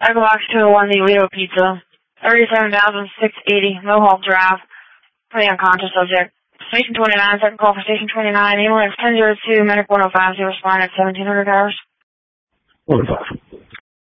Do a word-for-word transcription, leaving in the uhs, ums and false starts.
Echo Box two oh one, the Leo Pizza. thirty-seven thousand six hundred eighty, Mohawk Drive. For the unconscious subject. Station twenty-nine, second call for Station twenty-nine. Ambulance ten oh two, Medic one oh five, zero spine at seventeen hundred hours. one oh five.